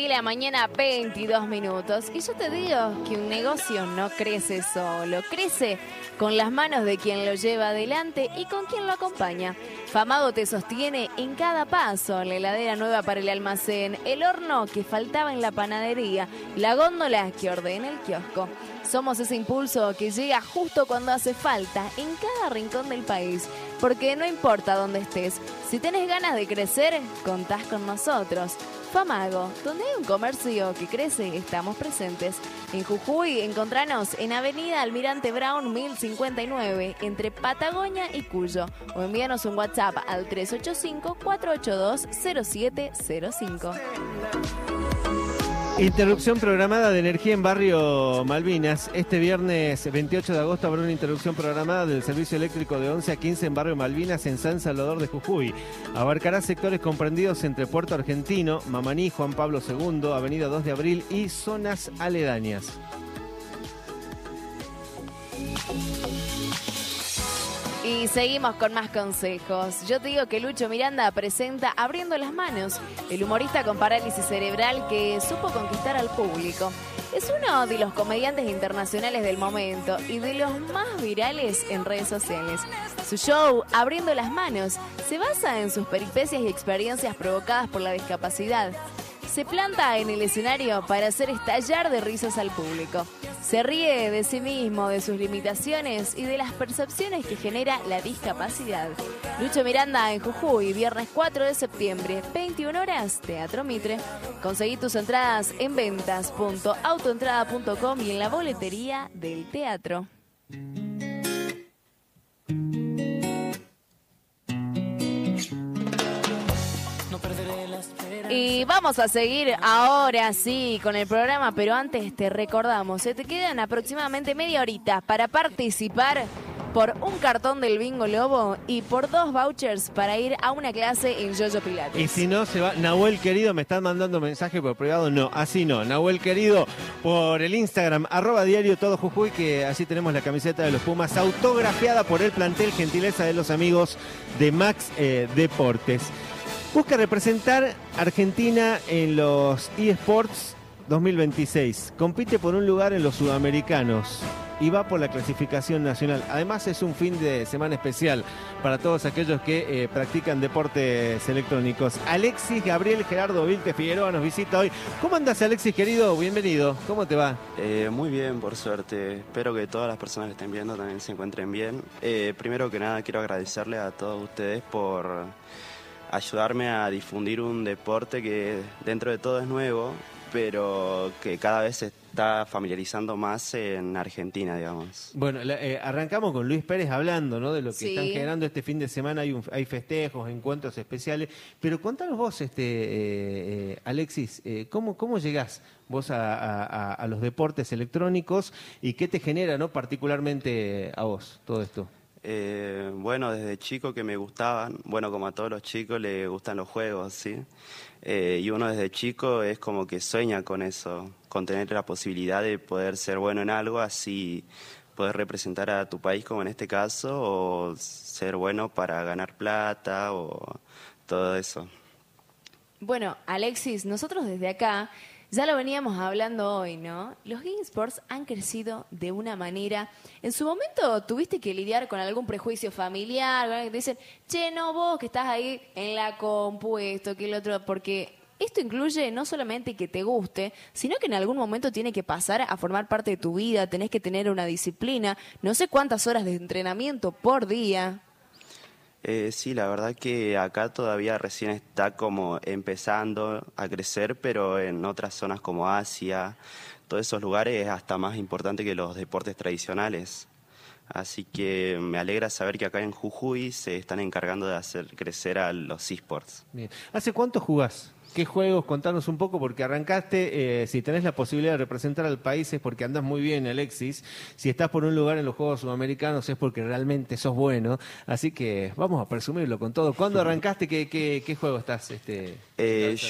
la mañana, 22 minutos. Y yo te digo que un negocio no crece solo, crece con las manos de quien lo lleva adelante y con quien lo acompaña. Famago te sostiene en cada paso, la heladera nueva para el almacén, el horno que faltaba en la panadería, la góndola que ordena el kiosco. Somos ese impulso que llega justo cuando hace falta en cada rincón del país, porque no importa dónde estés, si tenés ganas de crecer, contás con nosotros. Famago, donde hay un comercio que crece, estamos presentes. En Jujuy, encontranos en Avenida Almirante Brown 1059, entre Patagonia y Cuyo, o envíanos un WhatsApp al 385-482-0705. Interrupción programada de energía en Barrio Malvinas. Este viernes 28 de agosto habrá una interrupción programada del servicio eléctrico de 11 a 15 en Barrio Malvinas, en San Salvador de Jujuy. Abarcará sectores comprendidos entre Puerto Argentino, Mamaní, Juan Pablo II, Avenida 2 de Abril y zonas aledañas. Y seguimos con más consejos. Yo te digo que Lucho Miranda presenta Abriendo las Manos, el humorista con parálisis cerebral que supo conquistar al público. Es uno de los comediantes internacionales del momento y de los más virales en redes sociales. Su show, Abriendo las Manos, se basa en sus peripecias y experiencias provocadas por la discapacidad. Se planta en el escenario para hacer estallar de risas al público. Se ríe de sí mismo, de sus limitaciones y de las percepciones que genera la discapacidad. Lucho Miranda en Jujuy, viernes 4 de septiembre, 21 horas, Teatro Mitre. Conseguí tus entradas en ventas.autoentrada.com y en la boletería del teatro. Y vamos a seguir ahora sí con el programa, pero antes te recordamos, te quedan aproximadamente media horita para participar por un cartón del Bingo Lobo y por 2 vouchers para ir a una clase en Yoyo Pilates. Y si no, se va. Nahuel querido, me están mandando mensaje por privado. No, así no. Nahuel querido, por el Instagram, @diario todo Jujuy, que así tenemos la camiseta de los Pumas, autografiada por el plantel, gentileza de los amigos de Max Deportes. Busca representar Argentina en los eSports 2026. Compite por un lugar en los Sudamericanos y va por la clasificación nacional. Además es un fin de semana especial para todos aquellos que practican deportes electrónicos. Alexis Gabriel Gerardo Vilte Figueroa nos visita hoy. ¿Cómo andas, Alexis, querido? Bienvenido. ¿Cómo te va? Muy bien, por suerte. Espero que todas las personas que estén viendo también se encuentren bien. Primero que nada, quiero agradecerle a todos ustedes por ayudarme a difundir un deporte que dentro de todo es nuevo, pero que cada vez se está familiarizando más en Argentina, digamos. Bueno, arrancamos con Luis Pérez hablando, ¿no?, de lo que Sí. están generando este fin de semana. Hay festejos, encuentros especiales, pero contanos vos, Alexis, ¿cómo llegás vos a los deportes electrónicos y qué te genera, ¿no?, particularmente a vos todo esto? Bueno, desde chico que me gustaban, bueno, como a todos los chicos les gustan los juegos, ¿sí? Y uno desde chico es como que sueña con eso, con tener la posibilidad de poder ser bueno en algo, así poder representar a tu país, como en este caso, o ser bueno para ganar plata o todo eso. Bueno, Alexis, nosotros desde acá ya lo veníamos hablando hoy, ¿no? Los eSports han crecido de una manera. En su momento tuviste que lidiar con algún prejuicio familiar, ¿verdad? Que te dicen, che, no, vos que estás ahí en la compu, esto, que el otro, porque esto incluye no solamente que te guste, sino que en algún momento tiene que pasar a formar parte de tu vida, tenés que tener una disciplina, no sé cuántas horas de entrenamiento por día. Sí, la verdad que acá todavía recién está como empezando a crecer, pero en otras zonas como Asia, todos esos lugares es hasta más importante que los deportes tradicionales. Así que me alegra saber que acá en Jujuy se están encargando de hacer crecer a los eSports. Bien. ¿Hace cuánto jugás? ¿Qué juegos? Contanos un poco, porque arrancaste, si tenés la posibilidad de representar al país es porque andás muy bien, Alexis. Si estás por un lugar en los Juegos Sudamericanos es porque realmente sos bueno. Así que vamos a presumirlo con todo. ¿Cuándo arrancaste? ¿Qué juego estás?